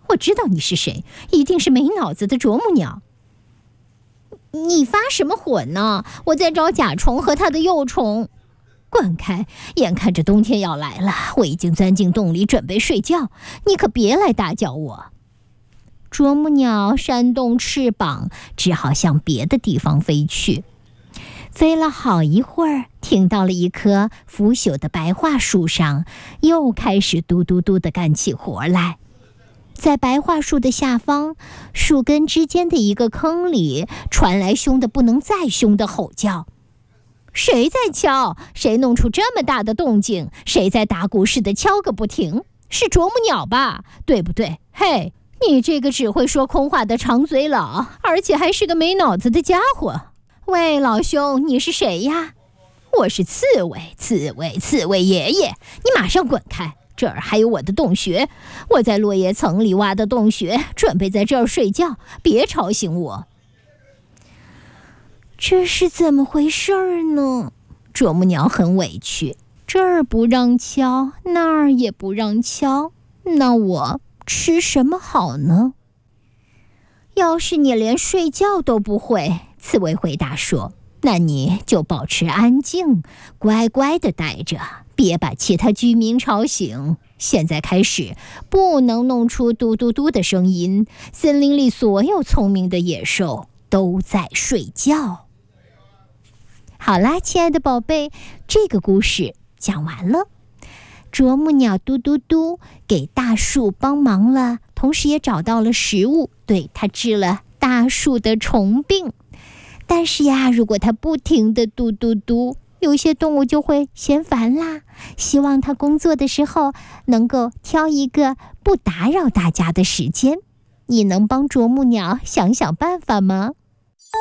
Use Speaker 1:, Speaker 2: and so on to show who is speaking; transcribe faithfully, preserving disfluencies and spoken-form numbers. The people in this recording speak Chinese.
Speaker 1: 我知道你是谁，一定是没脑子的啄木鸟。你发什么火呢？我在找甲虫和它的幼虫。滚开！眼看着冬天要来了，我已经钻进洞里准备睡觉，你可别来打搅我。啄木鸟扇动翅膀，只好向别的地方飞去。飞了好一会儿，停到了一棵腐朽的白桦树上，又开始嘟嘟嘟地干起活来。在白桦树的下方，树根之间的一个坑里传来凶得不能再凶的吼叫。谁在敲？谁弄出这么大的动静？谁在打鼓似的敲个不停？是啄木鸟吧？对不对？嘿，你这个只会说空话的长嘴佬，而且还是个没脑子的家伙。喂，老兄，你是谁呀？我是刺猬，刺猬，刺猬爷爷，你马上滚开！这儿还有我的洞穴，我在落叶层里挖的洞穴，准备在这儿睡觉，别吵醒我。这是怎么回事呢？啄木鸟很委屈，这儿不让敲，那儿也不让敲，那我吃什么好呢？要是你连睡觉都不会，刺猬回答说，那你就保持安静，乖乖地待着，别把其他居民吵醒。现在开始，不能弄出嘟嘟嘟的声音。森林里所有聪明的野兽都在睡觉。好啦，亲爱的宝贝，这个故事讲完了。啄木鸟嘟嘟嘟给大树帮忙了，同时也找到了食物，对它治了大树的虫病。但是呀，如果它不停地嘟嘟嘟，有些动物就会嫌烦啦，希望它工作的时候能够挑一个不打扰大家的时间。你能帮啄木鸟想想办法吗？